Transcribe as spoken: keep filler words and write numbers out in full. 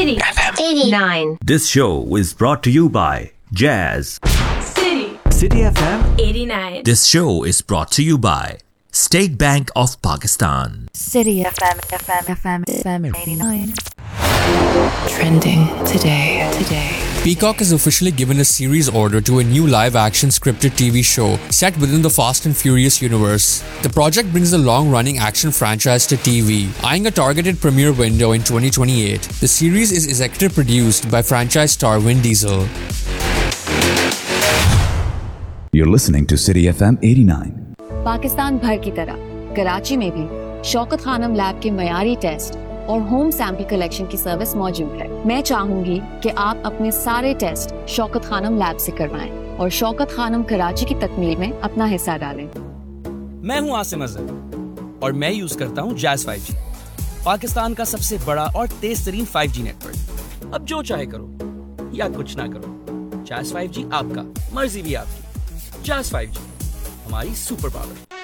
City F M eighty-nine. This show is brought to you by Jazz. City City F M eighty-nine. This show is brought to you by State Bank of Pakistan. City F M, F M, F M, F M eighty-nine. Trending today, today. Peacock has officially given a series order to a new live-action scripted T V show set within the Fast and Furious universe. The project brings the long-running action franchise to T V, eyeing a targeted premiere window in twenty twenty-eight. The series is executive produced by franchise star Vin Diesel. You're listening to City F M eighty-nine. Pakistan भर की तरह कराची में भी Shaukat Khanam lab के मयारी test और home sample collection की service मौजूद है। मैं चाहूंगी कि आप अपने सारे टेस्ट शौकत खानम लैब से करवाएं और शौकत खानम कराची की तकमील में अपना हिस्सा डालें। मैं हूं आसिम अजहर और मैं यूज करता हूं जैज़ फाइव जी, पाकिस्तान का सबसे बड़ा और तेज तरीन फाइव जी नेटवर्क। अब जो चाहे करो या कुछ ना करो, जैज़ फाइव जी आपका, मर्जी भी आपकी। जैज़ फाइव जी, हमारी सुपर पावर।